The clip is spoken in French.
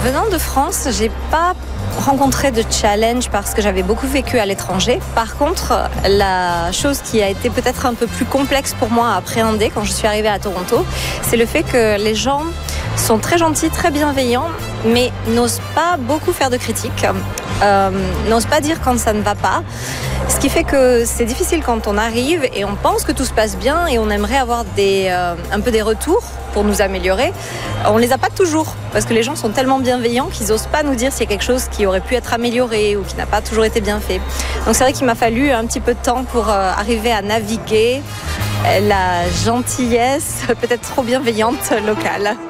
Venant de France, j'ai pas rencontré de challenge parce que j'avais beaucoup vécu à l'étranger. Par contre, la chose qui a été peut-être un peu plus complexe pour moi à appréhender quand je suis arrivée à Toronto, c'est le fait que les gens sont très gentils, très bienveillants, mais n'osent pas beaucoup faire de critiques, n'osent pas dire quand ça ne va pas. Ce qui fait que c'est difficile quand on arrive et on pense que tout se passe bien et on aimerait avoir un peu des retours pour nous améliorer. On les a pas toujours parce que les gens sont tellement bienveillants qu'ils n'osent pas nous dire s'il y a quelque chose qui aurait pu être amélioré ou qui n'a pas toujours été bien fait. Donc c'est vrai qu'il m'a fallu un petit peu de temps pour arriver à naviguer la gentillesse peut-être trop bienveillante locale.